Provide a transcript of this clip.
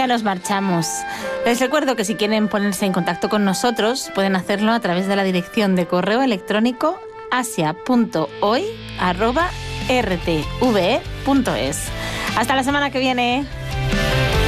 Ya nos marchamos. Les recuerdo que si quieren ponerse en contacto con nosotros, pueden hacerlo a través de la dirección de correo electrónico asia.hoy@rtve.es. Hasta la semana que viene.